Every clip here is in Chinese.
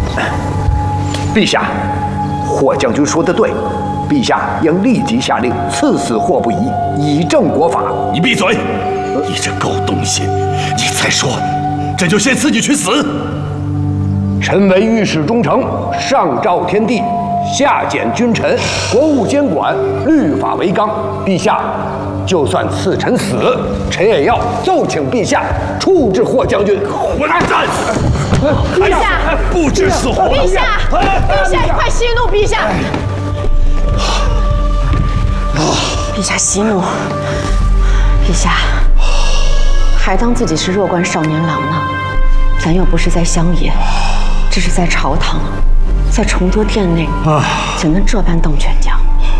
陛下，霍将军说得对，陛下应立即下令赐死霍不疑，以正国法。 你闭嘴！你这狗东西！你再说，这就先赐你去死！ 臣为御史中丞，上诏天地，下检君臣，国务监管，律法为纲。陛下，就算赐臣死，臣也要奏请陛下处置霍将军。 混蛋！ 陛下， 不知死活！ 陛下，陛下，快息怒！陛下，陛下息怒！陛下，还当自己是弱冠少年郎呢。咱又不是在乡野，这是在朝堂，在崇德殿内，怎能这般动拳脚？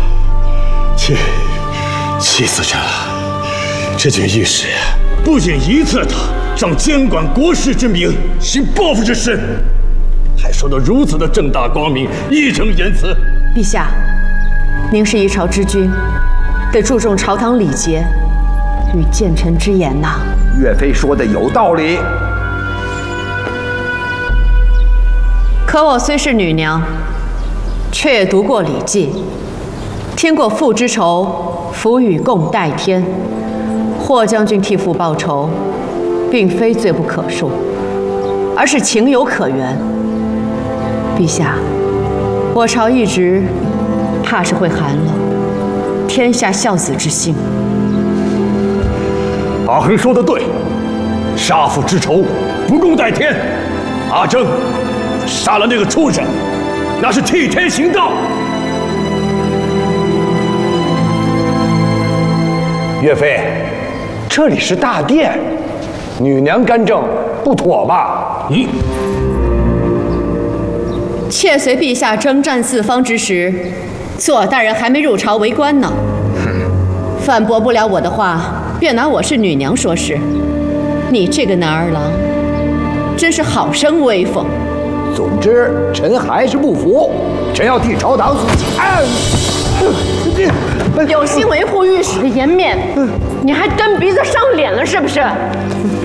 气死人了！这群御史不仅一次的上监管国事之名，行报复之事，还说得如此的正大光明、义正言辞。 陛下，您是一朝之君，得注重朝堂礼节与谏臣之言呐。 岳飞说的有道理。 可我虽是女娘，却也读过《礼记》，听过父之仇，父与共戴天。霍将军替父报仇，并非罪不可恕，而是情有可原。陛下，我朝一直怕是会寒了天下孝子之心。 阿衡说得对，杀父之仇，不共戴天。阿征杀了那个畜生，那是替天行道。 岳飞，这里是大殿，女娘干政不妥吧？ 妾随陛下征战四方之时，左大人还没入朝为官呢。反驳不了我的话，便拿我是女娘说事。你这个男儿郎，真是好生威风。 总之，臣还是不服，臣要替朝堂有心维护御史的颜面，你还蹬鼻子上脸了是不是？